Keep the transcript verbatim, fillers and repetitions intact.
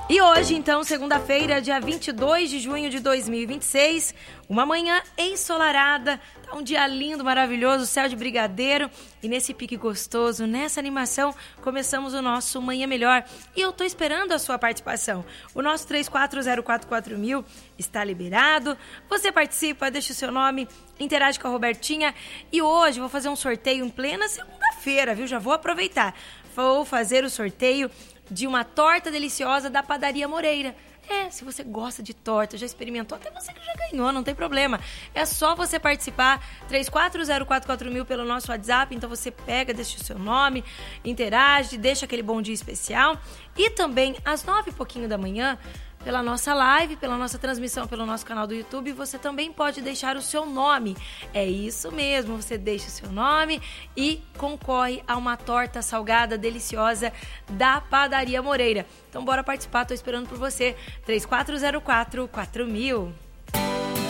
E hoje, então, segunda-feira, dia vinte e dois de junho de dois mil e vinte e seis, uma manhã ensolarada, tá um dia lindo, maravilhoso, céu de brigadeiro, e nesse pique gostoso, nessa animação, começamos o nosso Manhã Melhor. E eu tô esperando a sua participação. O nosso três quatro zero quatro quatro mil está liberado, você participa, deixa o seu nome, interage com a Robertinha, e hoje vou fazer um sorteio em plena segunda-feira, viu? Já vou aproveitar. Vou fazer o sorteio de uma torta deliciosa da Padaria Moreira. É, se você gosta de torta, já experimentou, até você que já ganhou, não tem problema. É só você participar, três quatro zero quatro quatro mil pelo nosso WhatsApp, então você pega, deixa o seu nome, interage, deixa aquele bom dia especial. E também, às nove e pouquinho da manhã, pela nossa live, pela nossa transmissão, pelo nosso canal do YouTube, você também pode deixar o seu nome. É isso mesmo, você deixa o seu nome e concorre a uma torta salgada deliciosa da Padaria Moreira. Então bora participar, tô esperando por você. três quatro zero quatro quatro mil.